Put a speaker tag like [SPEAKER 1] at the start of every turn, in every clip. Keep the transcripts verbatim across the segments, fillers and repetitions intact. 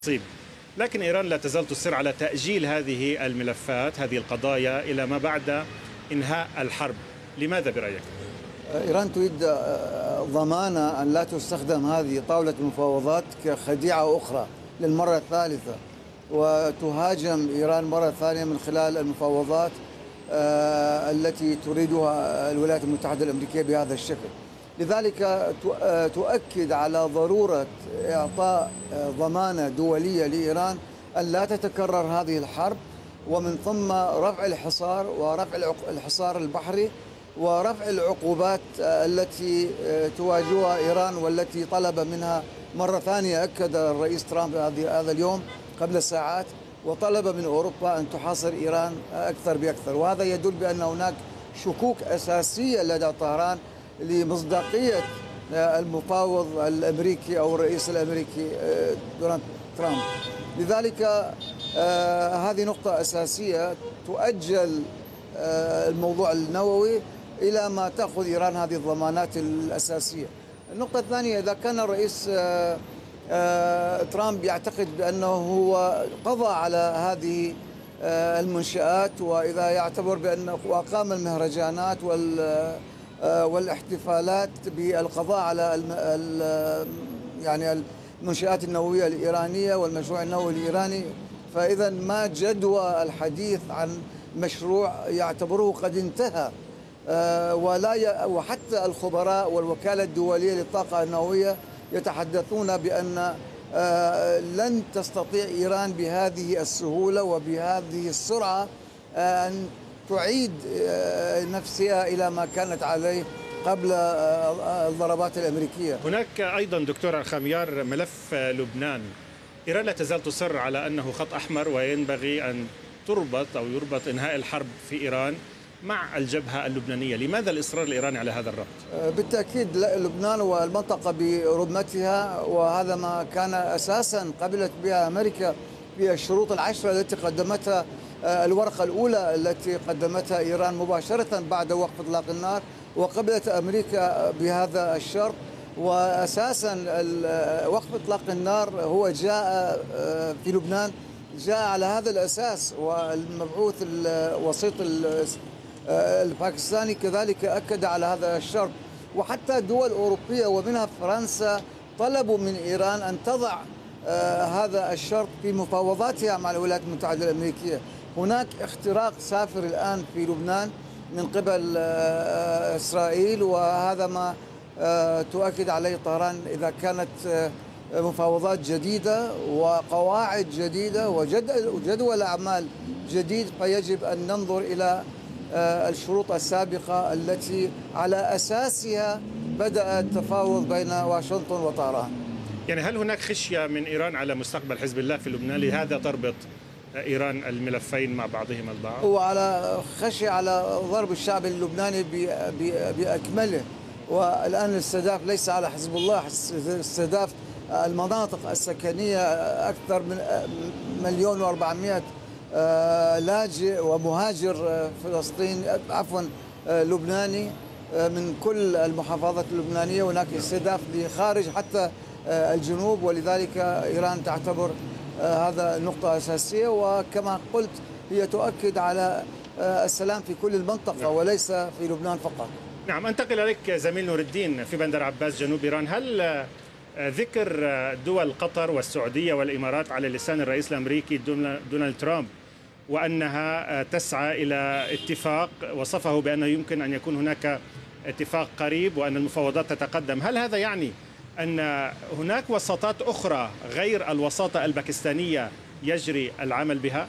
[SPEAKER 1] طيب، لكن إيران لا تزال تصر على تأجيل هذه الملفات، هذه القضايا إلى ما بعد إنهاء الحرب. لماذا برأيك؟
[SPEAKER 2] إيران تريد ضمان أن لا تستخدم هذه طاولة المفاوضات كخديعة أخرى للمرة الثالثة، وتهاجم إيران مرة ثانية من خلال المفاوضات التي تريدها الولايات المتحدة الأمريكية بهذا الشكل. لذلك تؤكد على ضرورة إعطاء ضمانة دولية لإيران أن لا تتكرر هذه الحرب، ومن ثم رفع الحصار ورفع الحصار البحري ورفع العقوبات التي تواجهها إيران، والتي طلب منها مرة ثانية. أكد الرئيس ترامب هذا اليوم قبل ساعات وطلب من أوروبا أن تحاصر إيران أكثر بأكثر، وهذا يدل بأن هناك شكوك أساسية لدى طهران لمصداقية المفاوض الأمريكي أو الرئيس الأمريكي دونالد ترامب. لذلك هذه نقطة أساسية تؤجل الموضوع النووي إلى ما تأخذ إيران هذه الضمانات الأساسية. النقطة الثانية، إذا كان الرئيس ترامب يعتقد بأنه هو قضى على هذه المنشآت، وإذا يعتبر بأنه أقام المهرجانات وال والاحتفالات بالقضاء على يعني المنشآت النووية الإيرانية والمشروع النووي الإيراني، فإذا ما جدوى الحديث عن مشروع يعتبره قد انتهى. ولا وحتى الخبراء والوكالة الدولية للطاقة النووية يتحدثون بأن لن تستطيع إيران بهذه السهولة وبهذه السرعة أن تعيد نفسها إلى ما كانت عليه قبل الضربات الأمريكية.
[SPEAKER 1] هناك أيضا دكتور الخميار ملف لبنان. إيران لا تزال تصر على أنه خط أحمر وينبغي أن تربط أو يربط إنهاء الحرب في إيران مع الجبهة اللبنانية. لماذا الإصرار الإيراني على هذا الربط؟
[SPEAKER 2] بالتأكيد لبنان والمنطقة برمتها، وهذا ما كان أساسا قبلت بها أمريكا في الشروط العشرة التي قدمتها. الورقة الأولى التي قدمتها إيران مباشرة بعد وقف إطلاق النار، وقبلت أمريكا بهذا الشرط. وأساسا وقف إطلاق النار هو جاء في لبنان جاء على هذا الأساس، والمبعوث الوسيط الباكستاني كذلك أكد على هذا الشرط. وحتى دول أوروبية ومنها فرنسا طلبوا من إيران أن تضع هذا الشرط في مفاوضاتها مع الولايات المتحدة الأمريكية. هناك اختراق سافر الآن في لبنان من قبل إسرائيل، وهذا ما تؤكد عليه طهران. إذا كانت مفاوضات جديدة وقواعد جديدة وجدول أعمال جديد، فيجب أن ننظر إلى الشروط السابقة التي على أساسها بدأ التفاوض بين واشنطن وطهران.
[SPEAKER 1] يعني هل هناك خشية من إيران على مستقبل حزب الله في لبنان، لهذا تربط إيران الملفين مع بعضهما البعض؟
[SPEAKER 2] وعلى خشية على ضرب الشعب اللبناني بأكمله. والآن الاستهداف ليس على حزب الله، استهداف المناطق السكنية. أكثر من مليون وأربعمائة لاجئ ومهاجر فلسطين عفوا لبناني من كل المحافظات اللبنانية. هناك استهداف لخارج حتى الجنوب، ولذلك إيران تعتبر هذا نقطة أساسية. وكما قلت هي تؤكد على السلام في كل المنطقة وليس في لبنان فقط.
[SPEAKER 1] نعم، أنتقل إليك زميل نور الدين في بندر عباس جنوب إيران. هل ذكر دول قطر والسعودية والإمارات على لسان الرئيس الأمريكي دونالد ترامب وأنها تسعى إلى اتفاق، وصفه بأنه يمكن أن يكون هناك اتفاق قريب وأن المفاوضات تتقدم، هل هذا يعني أن هناك وساطات أخرى غير الوساطة الباكستانية يجري العمل بها؟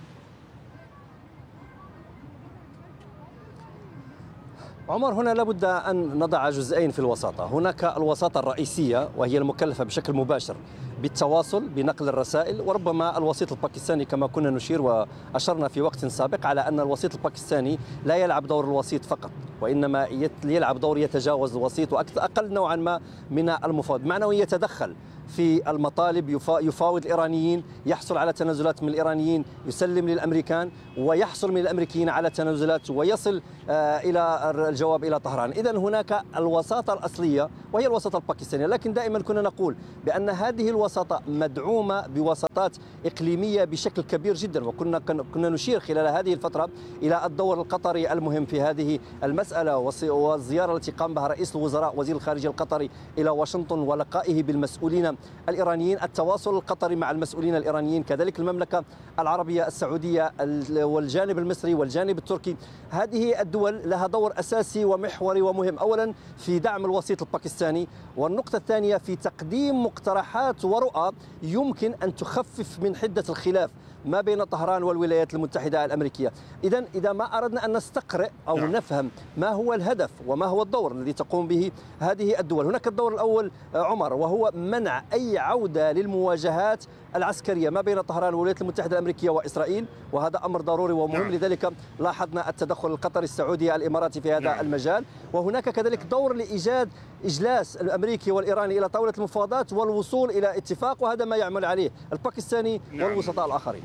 [SPEAKER 3] عمر، هنا لابد أن نضع جزئين في الوساطة. هناك الوساطة الرئيسية وهي المكلفة بشكل مباشر بالتواصل بنقل الرسائل، وربما الوسيط الباكستاني كما كنا نشير وأشرنا في وقت سابق على أن الوسيط الباكستاني لا يلعب دور الوسيط فقط، وإنما يلعب دور يتجاوز الوسيط وأقل نوعا ما من المفاوض، معنى يتدخل في المطالب، يفاوض الإيرانيين، يحصل على تنازلات من الإيرانيين، يسلم للأمريكان ويحصل من الأمريكيين على تنازلات ويصل إلى الجواب إلى طهران. إذن هناك الوساطة الأصلية وهي الوساطة الباكستانية، لكن دائما كنا نقول بأن هذه الوساطة مدعومة بوساطات إقليمية بشكل كبير جدا، وكنا كنا نشير خلال هذه الفترة إلى الدور القطري المهم في هذه المسألة، والزيارة التي قام بها رئيس الوزراء وزير الخارجية القطري إلى واشنطن ولقائه بالمسؤولين الإيرانيين، التواصل القطري مع المسؤولين الإيرانيين، كذلك المملكة العربية السعودية والجانب المصري والجانب التركي. هذه الدول لها دور أساسي ومحوري ومهم، أولا في دعم الوسيط الباكستاني، والنقطة الثانية في تقديم مقترحات ورؤى يمكن أن تخفف من حدة الخلاف ما بين طهران والولايات المتحدة الأمريكية. إذن إذا ما أردنا أن نستقرئ أو نعم. نفهم ما هو الهدف وما هو الدور الذي تقوم به هذه الدول، هناك الدور الأول عمر وهو منع أي عودة للمواجهات العسكرية ما بين طهران والولايات المتحدة الأمريكية وإسرائيل، وهذا أمر ضروري ومهم. نعم. لذلك لاحظنا التدخل القطري السعودي الإماراتي في هذا نعم. المجال. وهناك كذلك دور لإيجاد إجلاس الأمريكي والإيراني إلى طاولة المفاوضات والوصول إلى اتفاق، وهذا ما يعمل عليه الباكستاني نعم. والوسطاء الآخرين.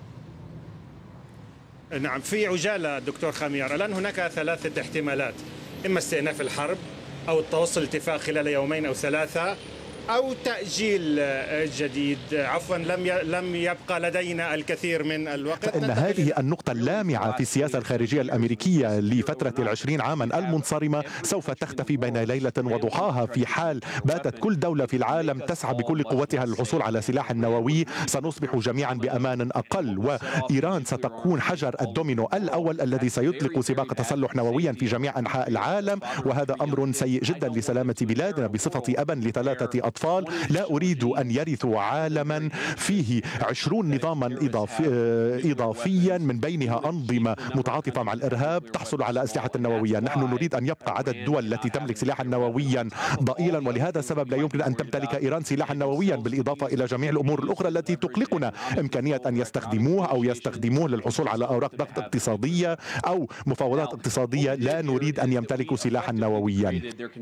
[SPEAKER 1] نعم، في عجالة دكتور خميار، الآن هناك ثلاثة احتمالات: إما استئناف الحرب أو التوصل اتفاق خلال يومين أو ثلاثة أو تأجيل جديد. عفوا لم لم يبقى لدينا الكثير من الوقت.
[SPEAKER 4] إن هذه النقطة اللامعة في السياسة الخارجية الأمريكية لفترة العشرين عاما المنصرمة سوف تختفي بين ليلة وضحاها، في حال باتت كل دولة في العالم تسعى بكل قوتها للحصول على سلاح نووي سنصبح جميعا بأمان أقل، وإيران ستكون حجر الدومينو الأول الذي سيطلق سباق تسلح نوويا في جميع أنحاء العالم، وهذا أمر سيء جدا لسلامة بلادنا. بصفة أبا لثلاثة أطفال لا أريد أن يرثوا عالما فيه عشرون نظاما إضافي إضافيا من بينها أنظمة متعاطفة مع الإرهاب تحصل على أسلحة نووية. نحن نريد أن يبقى عدد الدول التي تملك سلاحا نوويا ضئيلا، ولهذا السبب لا يمكن أن تمتلك إيران سلاحا نوويا، بالإضافة إلى جميع الأمور الأخرى التي تقلقنا إمكانية أن يستخدموه أو يستخدموه للحصول على أوراق ضغط اقتصادية أو مفاوضات اقتصادية. لا نريد أن يمتلكوا سلاحا نوويا.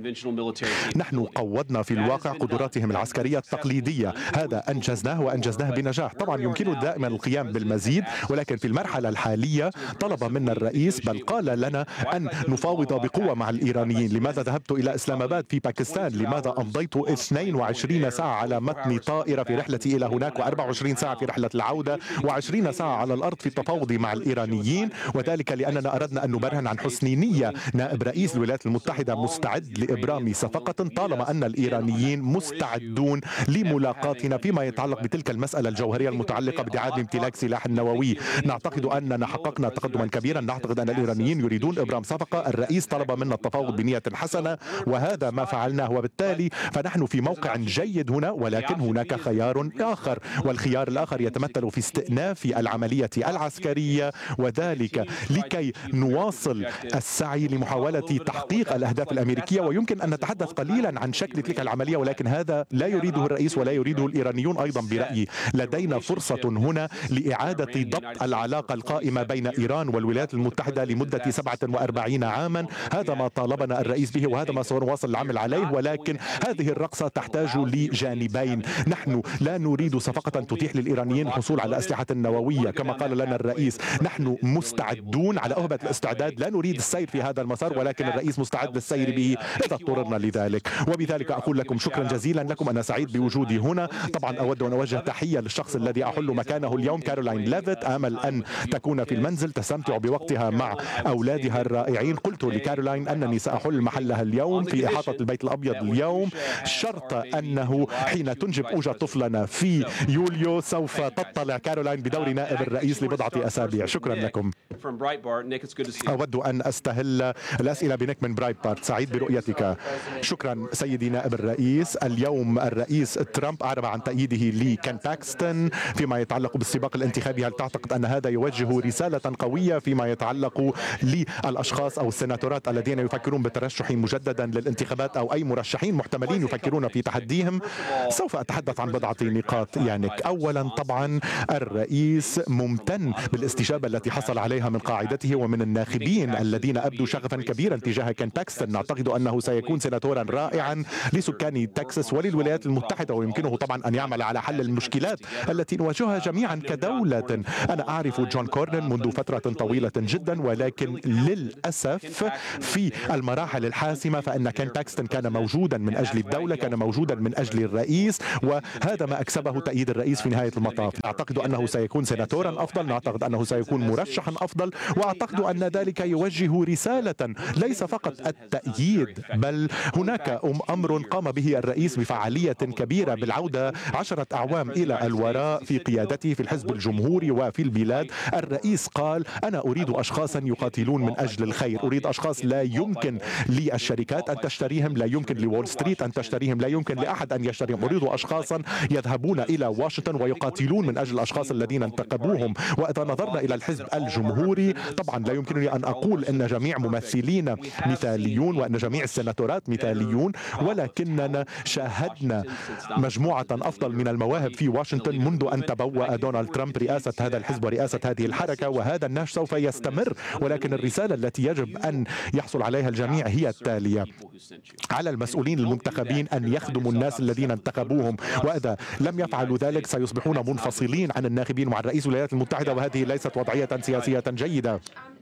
[SPEAKER 4] نحن قوضنا في الواقع قدرات العسكرية التقليدية، هذا أنجزناه وأنجزناه بنجاح. طبعا يمكن دائما القيام بالمزيد، ولكن في المرحلة الحالية طلب منا الرئيس، بل قال لنا أن نفاوض بقوة مع الإيرانيين. لماذا ذهبت إلى إسلام آباد في باكستان؟ لماذا أمضيت اثنين وعشرين ساعة على متن طائرة في رحلتي إلى هناك، وأربع وعشرين ساعة في رحلة العودة، وعشرين ساعة على الأرض في التفاوض مع الإيرانيين؟ وذلك لأننا أردنا أن نبرهن عن حسن نية. نائب رئيس الولايات المتحدة مستعد لإبرام صفقة طالما أن الإيرانيين مستعدون لملاقاتنا فيما يتعلق بتلك المسألة الجوهرية المتعلقة بإعادة امتلاك سلاح نووي. نعتقد أننا حققنا تقدما كبيرا، نعتقد أن الإيرانيين يريدون إبرام صفقة. الرئيس طلب منا التفاوض بنية حسنة وهذا ما فعلناه، وبالتالي فنحن في موقع جيد هنا، ولكن هناك خيار آخر، والخيار الآخر يتمثل في استئناف العملية العسكرية، وذلك لكي نواصل السعي لمحاولة تحقيق الأهداف الأمريكية. ويمكن أن نتحدث قليلا عن شكل تلك العملية، ولكن هذا لا يريده الرئيس ولا يريده الإيرانيون أيضا برأيي. لدينا فرصة هنا لإعادة ضبط العلاقة القائمة بين إيران والولايات المتحدة لمدة سبعة وأربعين عاما. هذا ما طالبنا الرئيس به وهذا ما سنواصل العمل عليه، ولكن هذه الرقصة تحتاج لجانبين. نحن لا نريد صفقة تتيح للإيرانيين الحصول على أسلحة نووية كما قال لنا الرئيس. نحن مستعدون على أهبة الاستعداد، لا نريد السير في هذا المسار، ولكن الرئيس مستعد للسير به إذا اضطررنا لذلك. وبذلك أقول لكم شكرا جزيلا لكم، أنا سعيد بوجودي هنا. طبعا أود أن أوجه تحية للشخص الذي أحل مكانه اليوم، كارولاين ليفيت. آمل أن تكون في المنزل تستمتع بوقتها مع أولادها الرائعين. قلت لكارولاين أنني سأحل محلها اليوم في إحاطة البيت الأبيض اليوم، شرط أنه حين تنجب أوجا طفلنا في يوليو سوف تطلع كارولاين بدور نائب الرئيس لبضعة أسابيع. شكرا لكم. أود أن أستهل الأسئلة بنيك من برايتبارت. سعيد برؤيتك. شكرا سيدي نائب الرئيس. اليوم الرئيس ترامب أعرب عن تأييده لكين باكستون فيما يتعلق بالسباق الانتخابي. هل تعتقد أن هذا يوجه رسالة قوية فيما يتعلق للأشخاص أو السيناتورات الذين يفكرون بالترشح مجددا للانتخابات أو أي مرشحين محتملين يفكرون في تحديهم؟ سوف أتحدث عن بضعة نقاط. يعني أولا طبعا الرئيس ممتن بالاستجابة التي حصل عليها من قاعدته ومن الناخبين الذين أبدوا شغفا كبيرا تجاه كين باكستون. نعتقد أنه سيكون سيناتورا رائعا لسكان تكساس تونس وللولايات المتحدة، ويمكنه طبعا أن يعمل على حل المشكلات التي نواجهها جميعا كدولة. أنا أعرف جون كورنن منذ فترة طويلة جدا، ولكن للأسف في المراحل الحاسمة فإن كين باكستون كان موجودا من أجل الدولة، كان موجودا من أجل الرئيس، وهذا ما أكسبه تأييد الرئيس في نهاية المطاف. أعتقد أنه سيكون سيناتورا أفضل، أعتقد أنه سيكون مرشحا أفضل، وأعتقد أن ذلك يوجه رسالة ليس فقط التأييد، بل هناك أمر قام به الرئيس بفعالية كبيرة بالعودة عشرة أعوام إلى الوراء في قيادته في الحزب الجمهوري وفي البلاد. الرئيس قال: أنا أريد أشخاصا يقاتلون من أجل الخير، أريد أشخاص لا يمكن للشركات أن تشتريهم، لا يمكن لول ستريت أن تشتريهم، لا يمكن لأحد أن يشتريهم. أريد أشخاصا يذهبون إلى واشنطن ويقاتلون من أجل الأشخاص الذين انتخبوهم. وإذا نظرنا إلى الحزب الجمهوري، طبعا لا يمكنني أن أقول أن جميع ممثلين مثاليون وأن جميع السناتورات مثاليون، ولكننا شاهدنا مجموعة أفضل من المواهب في واشنطن منذ أن تبوأ دونالد ترامب رئاسة هذا الحزب ورئاسة هذه الحركة، وهذا النهج سوف يستمر. ولكن الرسالة التي يجب أن يحصل عليها الجميع هي التالية: على المسؤولين المنتخبين أن يخدموا الناس الذين انتخبوهم، وإذا لم يفعلوا ذلك سيصبحون منفصلين عن الناخبين مع الرئيس الولايات المتحدة، وهذه ليست وضعية سياسية جيدة.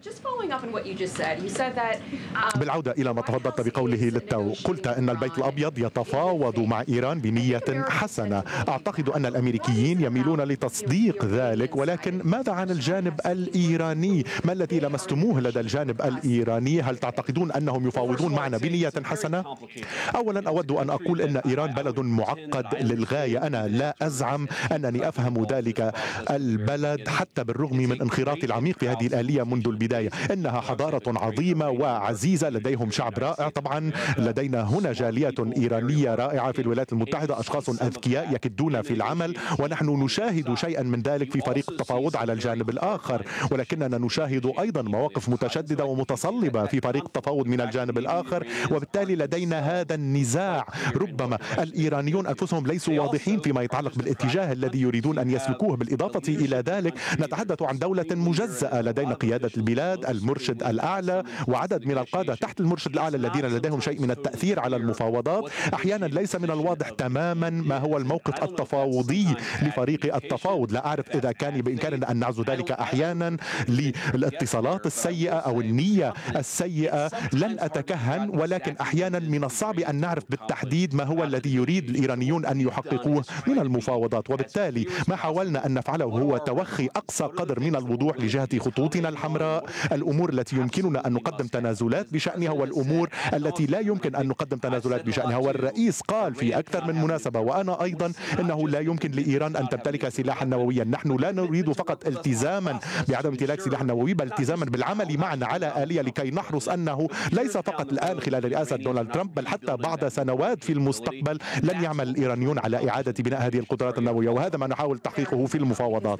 [SPEAKER 4] بالعودة إلى ما تفضلت بقوله للتو، قلت أن البيت الأبيض يتفاوض مع إيران بنية حسنة. أعتقد أن الأمريكيين يميلون لتصديق ذلك، ولكن ماذا عن الجانب الإيراني؟ ما الذي لمستموه لدى الجانب الإيراني؟ هل تعتقدون أنهم يفاوضون معنا بنية حسنة؟ أولا أود أن أقول أن إيران بلد معقد للغاية. أنا لا أزعم أنني أفهم ذلك البلد حتى بالرغم من انخراطي العميق في هذه الآلية منذ البداية. إنها حضارة عظيمة وعزيزة، لديهم شعب رائع. طبعا لدينا هنا جالية إيرانية رائعة في الولايات المتحدة، أشخاص أذكياء يكدون في العمل، ونحن نشاهد شيئا من ذلك في فريق التفاوض على الجانب الآخر. ولكننا نشاهد أيضا مواقف متشددة ومتصلبة في فريق التفاوض من الجانب الآخر، وبالتالي لدينا هذا النزاع. ربما الإيرانيون أنفسهم ليسوا واضحين فيما يتعلق بالاتجاه الذي يريدون أن يسلكوه. بالإضافة إلى ذلك نتحدث عن دولة مجزأة، لدينا قيادة البلاد، المرشد الأعلى، وعدد من القادة تحت المرشد الأعلى الذين لديهم شيء من التأثير على المفاوضات. أحيانا ليس من الواضح تماما ما هو الموقف التفاوضي لفريق التفاوض. لا أعرف إذا كان بإمكاننا أن نعزو ذلك أحيانا للاتصالات السيئة أو النية السيئة، لن أتكهن، ولكن أحيانا من الصعب أن نعرف بالتحديد ما هو الذي يريد الإيرانيون أن يحققوه من المفاوضات. وبالتالي ما حاولنا أن نفعله هو توخي أقصى قدر من الوضوح لجهة خطوطنا الحمراء، الأمور التي يمكننا أن نقدم تنازلات بشأنها والأمور التي لا يمكن أن نقدم تنازلات بشأنها. والرئيس قال في أكثر من مناسبة، وأنا أيضا، أنه لا يمكن لإيران أن تمتلك سلاحا نوويا. نحن لا نريد فقط التزاما بعدم امتلاك سلاح نووي، بل التزاما بالعمل معنا على آلية لكي نحرص أنه ليس فقط الآن خلال رئاسة دونالد ترامب، بل حتى بعد سنوات في المستقبل لن يعمل الإيرانيون على إعادة بناء هذه القدرات النووية، وهذا ما نحاول تحقيقه في المفاوضات.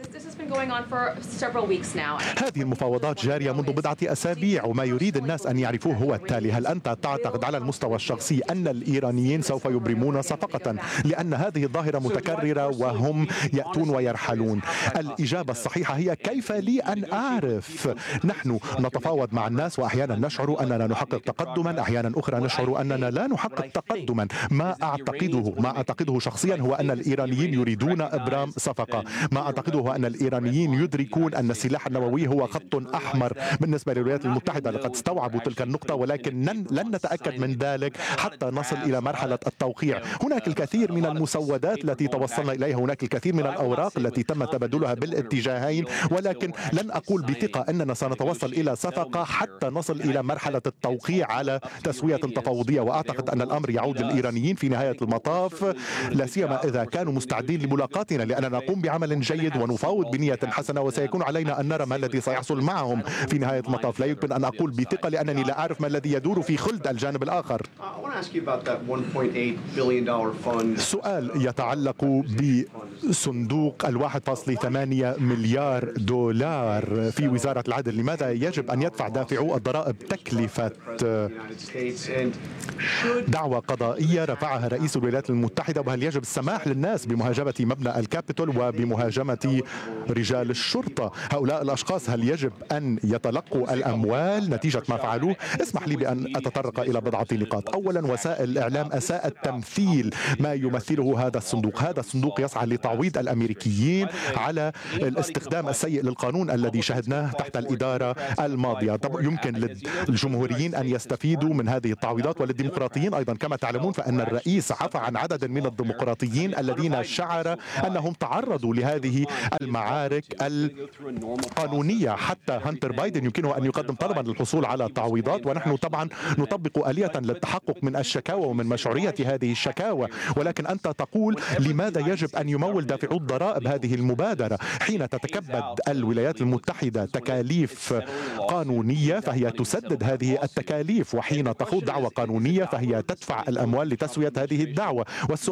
[SPEAKER 4] هذه المفاوضات جارية منذ بضعة أسابيع، وما يريد الناس أن يعرفوه هو التالي: هل أنت تعتقد على المستوى الشخصي أن الإيرانيين سوف يبرمون صفقة؟ لأن هذه الظاهرة متكررة وهم يأتون ويرحلون. الإجابة الصحيحة هي: كيف لي أن أعرف؟ نحن نتفاوض مع الناس وأحيانا نشعر أننا نحقق تقدما، أحيانا أخرى نشعر أننا لا نحقق تقدما. ما أعتقده ما أعتقده شخصيا هو أن الإيرانيين يريدون إبرام صفقة. ما أعتقده هو أن الإيرانيين يدركون أن السلاح النووي هو خط أحمر بالنسبة للولايات المتحدة. لقد استوعبوا تلك النقطة، ولكن لن نتأكد من ذلك حتى نصل إلى مرحلة التوقيع. هناك الكثير من المسودات التي توصلنا إليها، هناك الكثير من الأوراق التي تم تبادلها بالاتجاهين، ولكن لن أقول بثقة أننا سنتوصل إلى صفقة حتى نصل إلى مرحلة التوقيع على تسوية تفاوضية. وأعتقد أن الأمر يعود للإيرانيين في نهاية المطاف، لا سيما إذا كانوا مستعدين لملاقاتنا، لأننا نقوم بعمل جيد ونفاوض بنية حسنة، وسيكون علينا أن نرى ما الذي سيحصل معهم في نهاية المطاف. لا يمكن أن أقول بثقة لأنني لا أعرف ما الذي يدور في خلد الجانب الآخر.
[SPEAKER 5] I want to ask you about that one point eight billion dollar fund.
[SPEAKER 4] سؤال يتعلق صندوق الواحد فاصلة ثمانية مليار دولار في وزارة العدل؟ لماذا يجب أن يدفع دافعو الضرائب تكلفة دعوى قضائية رفعها رئيس الولايات المتحدة؟ وهل يجب السماح للناس بمهاجمة مبنى الكابيتول وبمهاجمة رجال الشرطة؟ هؤلاء الأشخاص هل يجب أن يتلقوا الأموال نتيجة ما فعلوه؟ اسمح لي بأن أتطرق إلى بضعة نقاط. أولا، وسائل الإعلام أساءت تمثيل ما يمثله هذا الصندوق. هذا الصندوق يسعى لتعويض الأمريكيين على الاستخدام السيء للقانون الذي شهدناه تحت الإدارة الماضية. طب يمكن للجمهوريين أن يستفيدوا من هذه التعويضات وللديمقراطيين أيضا. كما تعلمون فإن الرئيس عفى عن عدد من الديمقراطيين الذين شعر أنهم تعرضوا لهذه المعارك القانونية. حتى هانتر بايدن يمكنه أن يقدم طلبا للحصول على تعويضات، ونحن طبعا نطبق آلية للتحقق من الشكاوى ومن مشروعية هذه الشكاوى. ولكن أنت تقول لماذا يجب أن يمول دافعو الضرائب هذه المبادرة؟ حين تتكبد الولايات المتحدة تكاليف قانونية فهي تسدد هذه التكاليف، وحين تخوض دعوى قانونية فهي تدفع الأموال لتسوية هذه الدعوة.